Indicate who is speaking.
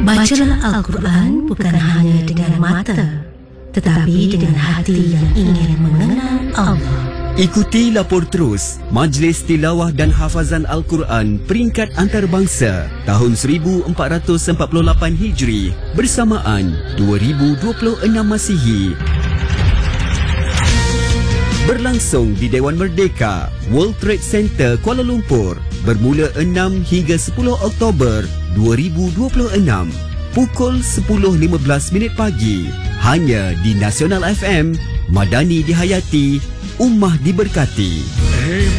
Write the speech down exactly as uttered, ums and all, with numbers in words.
Speaker 1: Bacalah Al-Quran bukan hanya dengan mata, tetapi dengan hati yang ingin mengenal Allah.
Speaker 2: Ikuti Lapor Terus Majlis Tilawah dan Hafazan Al-Quran Peringkat Antarabangsa tahun seribu empat ratus empat puluh lapan Hijri bersamaan dua ribu dua puluh enam Masihi. Berlangsung di Dewan Merdeka, World Trade Center, Kuala Lumpur bermula enam hingga sepuluh Oktober dua ribu dua puluh enam pukul sepuluh lima belas minit pagi hanya di Nasional F M. Madani dihayati, Ummah diberkati.